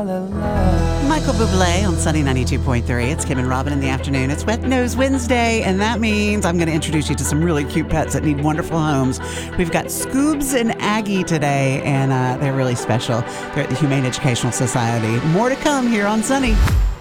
Michael Bublé on Sunny 92.3. It's Kim and Robin in the afternoon. It's Wet Nose Wednesday, and that means I'm going to introduce you to some really cute pets that need wonderful homes. We've got Scoobs and Aggie today, and they're really special. They're at the Humane Educational Society. More to come here on Sunny.